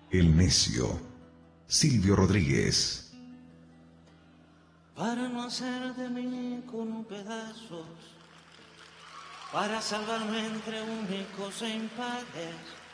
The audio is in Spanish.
El necio, Silvio Rodríguez. Para no hacer de mí con pedazos, para salvarme entre únicos empaques,